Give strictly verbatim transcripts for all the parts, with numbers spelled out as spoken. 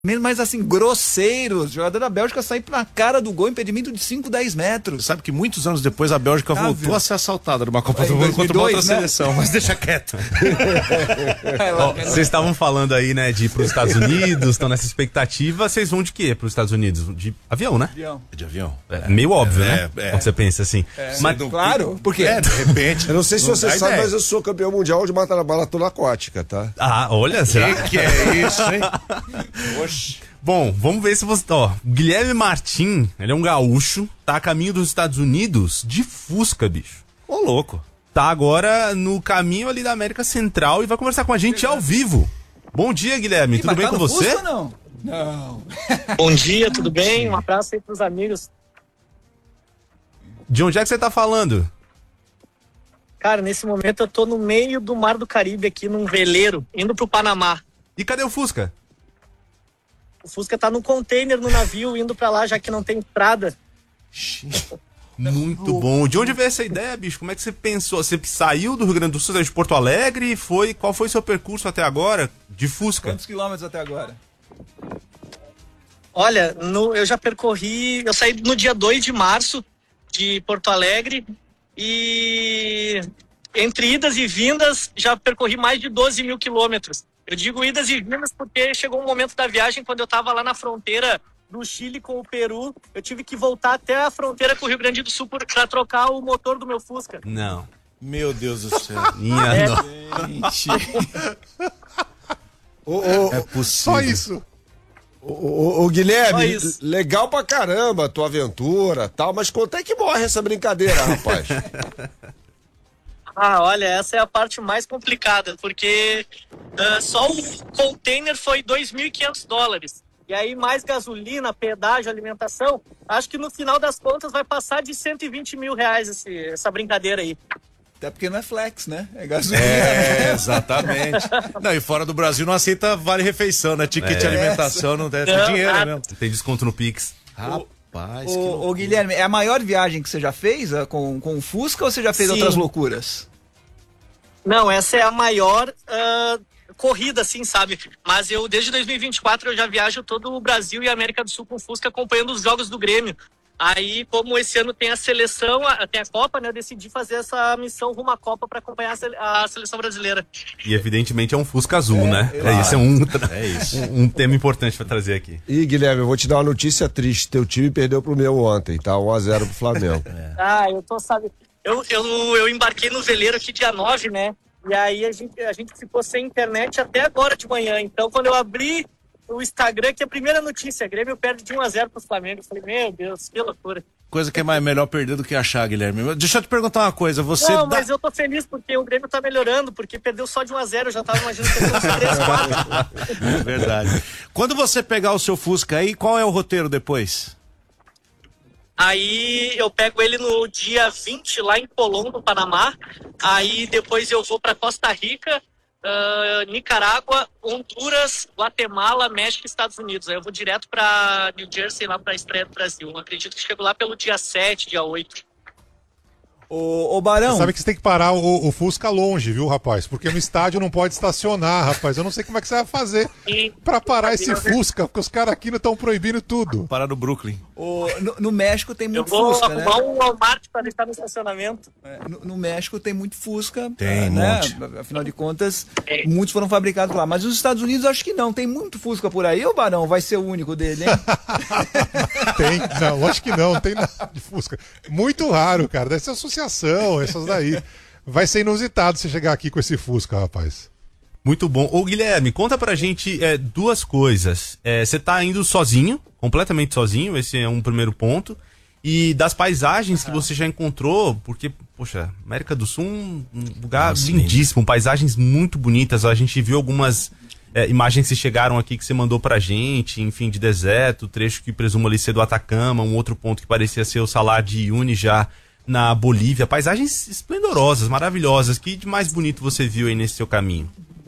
Mas assim, grosseiros. O jogador da Bélgica saiu na cara do gol, impedimento de cinco, dez metros. Você sabe que muitos anos depois a Bélgica ah, voltou viu? a ser assaltada numa Copa do Mundo contra uma outra né? seleção, mas deixa quieto. Vocês oh, estavam falando aí, né, de ir para os Estados Unidos, estão nessa expectativa. Vocês vão de quê para os Estados Unidos? De avião, né? Avião. De avião. É meio óbvio, é, né? É, é. Quando você pensa assim. É. Mas, claro, porque é, de repente. Eu não sei se não você sabe, ideia. mas eu sou campeão mundial de maratona aquática, tá? Ah, olha, será? Que, que é isso, hein? Oxi. Bom, vamos ver se você... Ó, Guilherme Martim, ele é um gaúcho, tá a caminho dos Estados Unidos de Fusca, bicho. Ô, louco. Tá agora no caminho ali da América Central e vai conversar com a gente ao vivo. Bom dia, Guilherme, Ih, tudo bem tá com você? Fusca, não? Não. Bom dia, tudo bem? Um abraço aí pros amigos. De onde é que você tá falando? Cara, nesse momento eu tô no meio do Mar do Caribe aqui, num veleiro, indo pro Panamá. E cadê o Fusca? O Fusca tá no container no navio, indo pra lá, já que não tem estrada. Muito bom. De onde veio essa ideia, bicho? Como é que você pensou? Você saiu do Rio Grande do Sul, saiu de Porto Alegre, foi... Qual foi o seu percurso até agora de Fusca? Quantos quilômetros até agora? Olha, no, eu já percorri... Eu saí no dia dois de março de Porto Alegre e... Entre idas e vindas, já percorri mais de doze mil quilômetros. Eu digo idas e vindas porque chegou um momento da viagem, quando eu estava lá na fronteira do Chile com o Peru, eu tive que voltar até a fronteira com o Rio Grande do Sul para trocar o motor do meu Fusca. Não. Meu Deus do céu. Minha é. o, o, é possível. Só isso. O, o, o Guilherme, legal pra caramba a tua aventura tal, mas quanto é que morre essa brincadeira, rapaz? Ah, olha, essa é a parte mais complicada, porque uh, só o container foi dois mil e quinhentos dólares. E aí mais gasolina, pedágio, alimentação, acho que no final das contas vai passar de cento e vinte mil reais esse, essa brincadeira aí. Até porque não é flex, né? É gasolina. É, exatamente. Não, e fora do Brasil não aceita vale-refeição, né? Ticket de É. alimentação, não tem Não, dinheiro, ah, né, mesmo. Tem desconto no Pix. Rapaz, Ô, ô, Guilherme, é a maior viagem que você já fez uh, com, com o Fusca ou você já fez Sim. outras loucuras? Não, essa é a maior uh, corrida, assim, sabe? Mas eu, desde dois mil e vinte e quatro, eu já viajo todo o Brasil e a América do Sul com o Fusca acompanhando os jogos do Grêmio. Aí, como esse ano tem a seleção, a, tem a Copa, né? Eu decidi fazer essa missão rumo à Copa para acompanhar a, sele, a seleção brasileira. E evidentemente é um Fusca azul, é, né? É, isso é um, é isso. um, um tema importante para trazer aqui. E Guilherme, eu vou te dar uma notícia triste. Teu time perdeu pro meu ontem, tá? um a zero pro Flamengo. É. Ah, eu tô, sabe... Eu, eu, eu embarquei no veleiro aqui dia nove, né? E aí a gente, a gente ficou sem internet até agora de manhã. Então, quando eu abri o Instagram, que é a primeira notícia, Grêmio perde de um a zero pro Flamengo. Eu falei, meu Deus, que loucura. Coisa que é mais, melhor perder do que achar, Guilherme. Deixa eu te perguntar uma coisa, você... Não, dá... mas eu tô feliz porque o Grêmio tá melhorando, porque perdeu só de um a zero, eu já tava imaginando que fosse três a quatro. É verdade. Quando você pegar o seu Fusca aí, qual é o roteiro depois? Aí eu pego ele no dia vinte lá em Colón, no Panamá. Aí depois eu vou para Costa Rica, uh, Nicarágua, Honduras, Guatemala, México e Estados Unidos. Aí eu vou direto para New Jersey, lá para a estreia do Brasil. Eu acredito que chego lá pelo dia sete, dia oito. Ô, ô Barão... Você sabe que você tem que parar o, o Fusca longe, viu, rapaz? Porque no estádio não pode estacionar, rapaz. Eu não sei como é que você vai fazer pra parar esse Fusca, porque os caras aqui não estão proibindo tudo. Parar no Brooklyn. Ô, no, no México tem muito eu vou Fusca, arrumar né? um Walmart para deixar no estacionamento. É, no, no México tem muito Fusca. Tem, né? monte. Afinal de contas, é. muitos foram fabricados lá. Mas os Estados Unidos acho que não. Tem muito Fusca por aí. O Barão vai ser o único dele, hein? Tem, não, acho que não. Não tem nada de Fusca. Muito raro, cara. Deve ser associação, essas daí. Vai ser inusitado você chegar aqui com esse Fusca, rapaz. Muito bom. Ô Guilherme, conta pra gente é, duas coisas. É, você tá indo sozinho, completamente sozinho, esse é um primeiro ponto. E das paisagens que você já encontrou, porque, poxa, América do Sul, um lugar Nossa, lindíssimo, paisagens muito bonitas. A gente viu algumas é, imagens que chegaram aqui que você mandou pra gente, enfim, de deserto, trecho que presumo ali ser do Atacama, um outro ponto que parecia ser o Salar de Uyuni já na Bolívia. Paisagens esplendorosas, maravilhosas. Que de mais bonito você viu aí nesse seu caminho?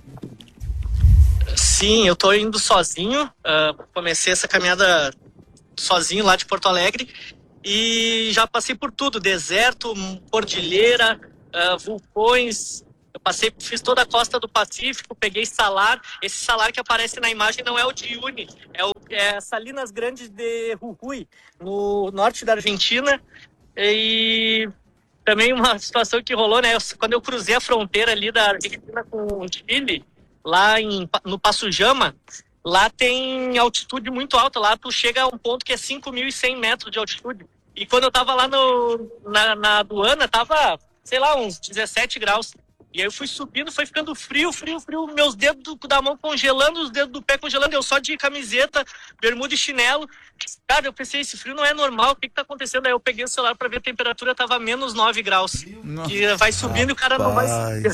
Sim, eu tô indo sozinho. Uh, comecei essa caminhada sozinho lá de Porto Alegre e já passei por tudo: deserto, cordilheira, uh, vulcões, Eu passei, fiz toda a costa do Pacífico, peguei salar. Esse salar que aparece na imagem não é o de Uyuni, é, o, é Salinas Grandes de Jujuy, no norte da Argentina. E também uma situação que rolou, né? Eu, quando eu cruzei a fronteira ali da Argentina com o Chile, lá em, no Passo Jama, lá tem altitude muito alta. Lá tu chega a um ponto que é cinco mil e cem metros de altitude. E quando eu tava lá no, na, na aduana, tava, sei lá, uns dezessete graus. E aí eu fui subindo, foi ficando frio, frio, frio, meus dedos da mão congelando, os dedos do pé congelando, eu só de camiseta, bermuda e chinelo. Cara, eu pensei, esse frio não é normal, o que que tá acontecendo? Aí eu peguei o celular pra ver a temperatura, tava menos nove graus. Nossa. E vai subindo e o cara não vai...